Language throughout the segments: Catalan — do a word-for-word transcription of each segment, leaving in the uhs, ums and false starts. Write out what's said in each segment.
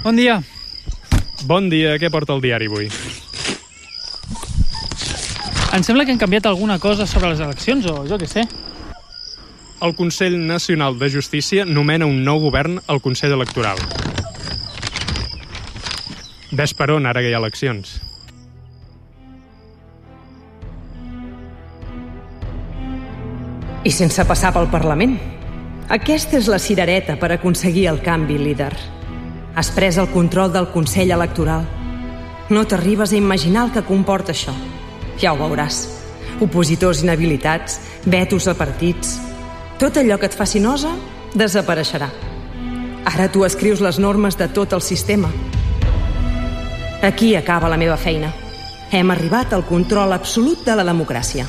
Bon dia. Bon dia, què porta el diari avui? Em sembla que han canviat alguna cosa sobre les eleccions, o jo què sé. El Consell Nacional de Justícia nomena un nou govern al Consell Electoral. Ves per on, ara que hi ha eleccions. I sense passar pel Parlament. Aquesta és la cirereta per aconseguir el canvi, líder. Has pres el control del Consell Electoral. No t'arribes a imaginar el que comporta això. Ja ho veuràs. Opositors inhabilitats, vetos a partits... Tot allò que et faci nosa desapareixerà. Ara tu escrius les normes de tot el sistema. Aquí acaba la meva feina. Hem arribat al control absolut de la democràcia.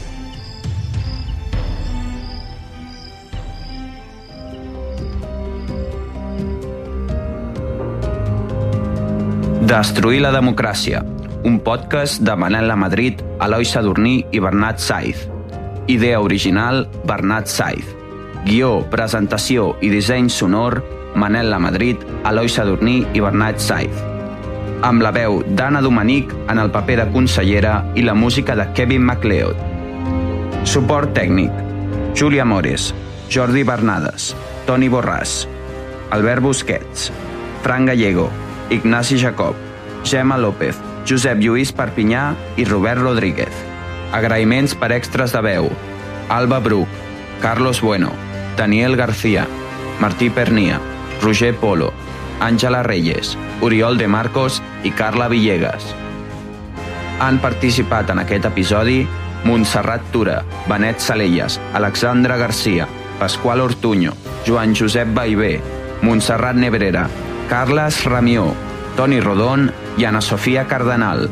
Destruir la democràcia, un podcast de Manel Lamadrid, Eloi Sadurní i Bernat Saiz. Idea original, Bernat Saiz. Guió, presentació i disseny sonor, Manel Lamadrid, Eloi Sadurní i Bernat Saiz. Amb la veu d'Anna Dominic en el paper de consellera i la música de Kevin MacLeod. Suport tècnic: Júlia Mores, Jordi Bernades, Toni Borràs, Albert Busquets, Fran Gallego, Ignasi Jacob, Gemma López, Josep Lluís Perpinyà i Robert Rodríguez. Agraïments per extras de veu: Alba Bruc, Carlos Bueno, Daniel García, Martí Pernia, Roger Polo, Àngela Reyes, Oriol de Marcos i Carla Villegas. Han participat en aquest episodi Montserrat Tura, Benet Salelles, Alexandra Garcia, Pasqual Ortuño, Joan Josep Baivé, Montserrat Nebrera, Carles Ramió, Toni Rodon i Ana Sofia Cardenal.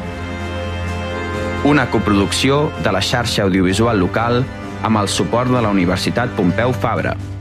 Una coproducció de la xarxa audiovisual local amb el suport de la Universitat Pompeu Fabra.